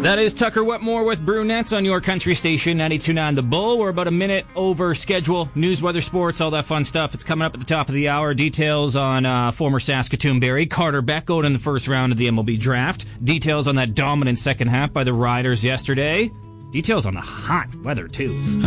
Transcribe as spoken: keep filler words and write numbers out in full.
That is Tucker Wetmore with Brunettes on your country station, ninety-two point nine The Bull. We're about a minute over schedule. News, weather, sports, all that fun stuff. It's coming up at the top of the hour. Details on uh, former Saskatoon Berry Carter Beck going in the first round of the M L B draft. Details on that dominant second half by the Riders yesterday. Details on the hot weather, too.